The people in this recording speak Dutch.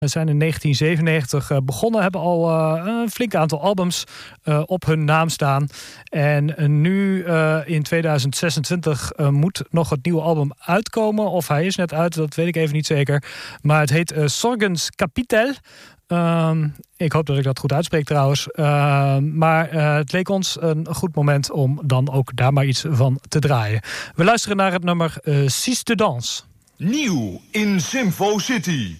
Ze zijn in 1997 begonnen, hebben al een flink aantal albums op hun naam staan. En nu in 2026 moet nog het nieuwe album uitkomen. Of hij is net uit, dat weet ik even niet zeker. Maar het heet Sorgens Kapitel. Ik hoop dat ik dat goed uitspreek trouwens. Maar het leek ons een goed moment om dan ook daar maar iets van te draaien. We luisteren naar het nummer Six de Danse. Nieuw in Symfo City.